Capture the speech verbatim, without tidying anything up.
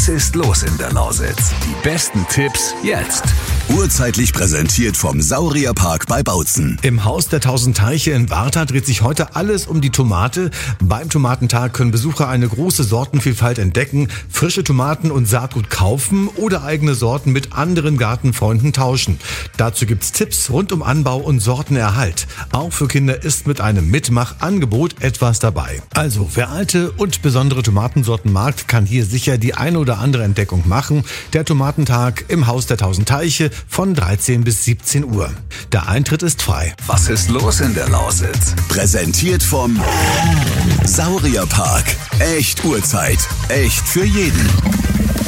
Was ist los in der Lausitz? Die besten Tipps jetzt. Urzeitlich präsentiert vom Saurierpark bei Bautzen. Im Haus der Tausend Teiche in Warta dreht sich heute alles um die Tomate. Beim Tomatentag können Besucher eine große Sortenvielfalt entdecken, frische Tomaten und Saatgut kaufen oder eigene Sorten mit anderen Gartenfreunden tauschen. Dazu gibt's Tipps rund um Anbau und Sortenerhalt. Auch für Kinder ist mit einem Mitmachangebot etwas dabei. Also, wer alte und besondere Tomatensorten mag, kann hier sicher die eine oder andere Entdeckung machen. Der Tomatentag im Haus der Tausend Teiche von dreizehn bis siebzehn Uhr. Der Eintritt ist frei. Was ist los in der Lausitz? Präsentiert vom Saurierpark. Echt Urzeit. Echt für jeden.